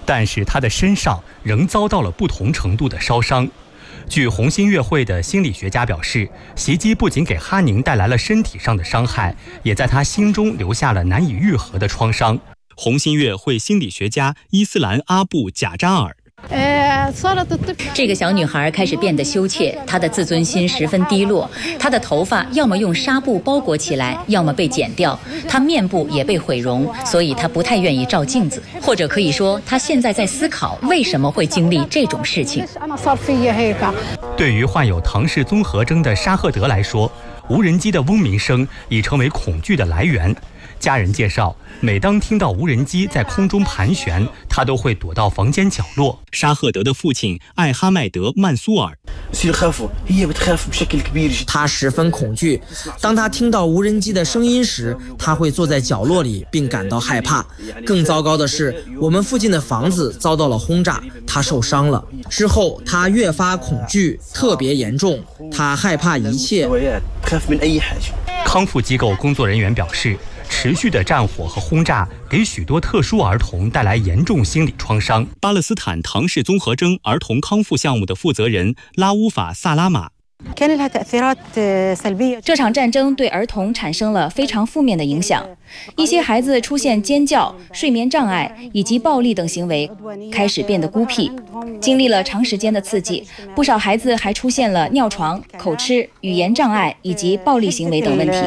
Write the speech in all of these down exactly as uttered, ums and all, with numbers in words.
但是他的身上仍遭到了不同程度的烧伤。据红新月会的心理学家表示，袭击不仅给哈宁带来了身体上的伤害，也在他心中留下了难以愈合的创伤。红新月会心理学家伊斯兰阿布贾扎尔， 这个小女孩开始变得羞怯，她的自尊心十分低落，她的头发要么用纱布包裹起来，要么被剪掉，她面部也被毁容，所以她不太愿意照镜子，或者可以说，她现在在思考为什么会经历这种事情。 对于患有唐氏综合征的沙赫德来说，无人机的嗡鸣声已成为恐惧的来源。家人介绍，每当听到无人机在空中盘旋，他都会躲到房间角落。沙赫德的父亲艾哈迈德·曼苏尔， 他十分恐惧，当他听到无人机的声音时，他会坐在角落里并感到害怕。更糟糕的是，我们附近的房子遭到了轰炸，他受伤了。之后他越发恐惧，特别严重，他害怕一切。 康复机构工作人员表示，持续的战火和轰炸给许多特殊儿童带来严重心理创伤。巴勒斯坦唐氏综合征儿童康复项目的负责人拉乌法·萨拉玛， 这场战争对儿童产生了非常负面的影响，一些孩子出现尖叫、睡眠障碍以及暴力等行为，开始变得孤僻。经历了长时间的刺激，不少孩子还出现了尿床、口吃、语言障碍以及暴力行为等问题。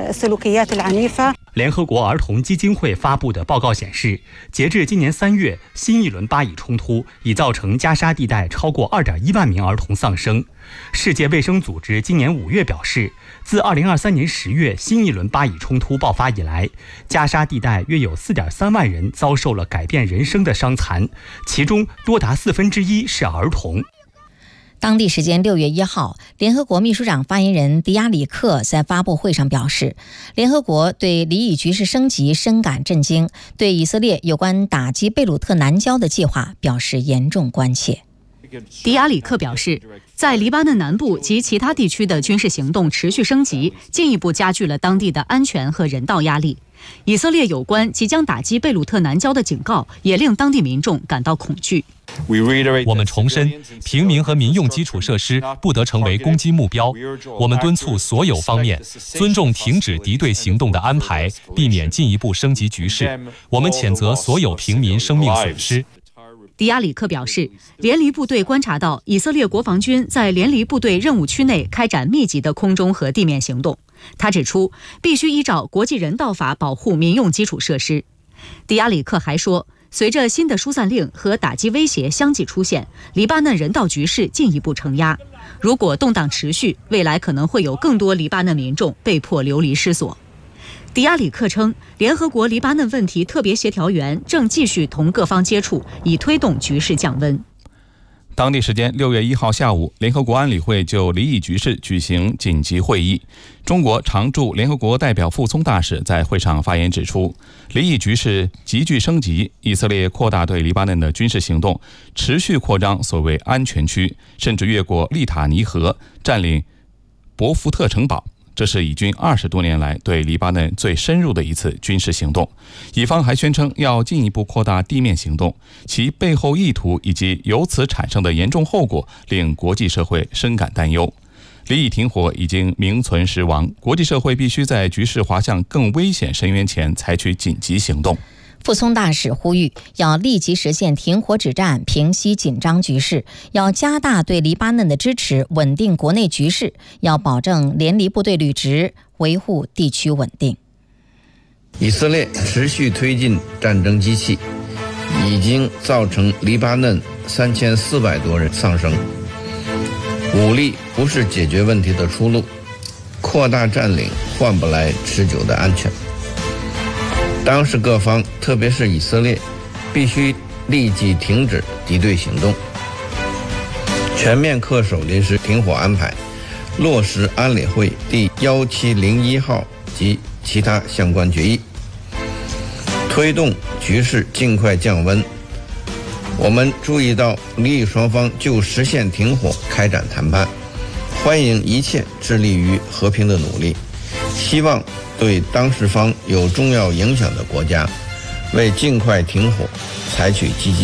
联合国儿童基金会发布的报告显示，截至今年三月，新一轮巴以冲突已造成加沙地带超过 二点一万名儿童丧生。世界卫生组织今年五月表示，自二零二三年十月新一轮巴以冲突爆发以来，加沙地带约有 四点三万人遭受了改变人生的伤残，其中多达四分之一是儿童。 当地时间六月一号，联合国秘书长发言人迪亚里克在发布会上表示，联合国对黎以局势升级深感震惊，对以色列有关打击贝鲁特南郊的计划表示严重关切。 迪亚里克表示，在黎巴嫩南部及其他地区的军事行动持续升级，进一步加剧了当地的安全和人道压力。以色列有关即将打击贝鲁特南郊的警告，也令当地民众感到恐惧。 我们重申，平民和民用基础设施不得成为攻击目标。我们敦促所有方面尊重停止敌对行动的安排，避免进一步升级局势。我们谴责所有平民生命损失。 迪亚里克表示，联黎部队观察到以色列国防军在联黎部队任务区内开展密集的空中和地面行动。他指出，必须依照国际人道法保护民用基础设施。迪亚里克还说，随着新的疏散令和打击威胁相继出现，黎巴嫩人道局势进一步承压。如果动荡持续，未来可能会有更多黎巴嫩民众被迫流离失所。迪亚里克称，联合国黎巴嫩问题特别协调员正继续同各方接触，以推动局势降温。 当地时间六月一号下午，联合国安理会就黎以局势举行紧急会议。中国常驻联合国代表傅聪大使在会上发言指出，黎以局势急剧升级，以色列扩大对黎巴嫩的军事行动，持续扩张所谓安全区，甚至越过利塔尼河，占领博福特城堡。这是以军二十多年来对黎巴嫩最深入的一次军事行动，以方还宣称要进一步扩大地面行动，其背后意图以及由此产生的严重后果令国际社会深感担忧。黎以停火已经名存实亡，国际社会必须在局势滑向更危险深渊前采取紧急行动。 傅聪大使呼吁，要立即实现停火止战，平息紧张局势，要加大对黎巴嫩的支持，稳定国内局势，要保证联黎部队履职，维护地区稳定。 以色列持续推进战争机器，已经造成黎巴嫩三千四百多人丧生。武力不是解决问题的出路，扩大占领换不来持久的安全。当时各方，特别是以色列，必须立即停止敌对行动，全面恪守临时停火安排，落实安理会第一七零一号及其他相关决议，推动局势尽快降温。我们注意到黎以双方就实现停火开展谈判，欢迎一切致力于和平的努力，希望对当事方有重要影响的国家为尽快停火采取积极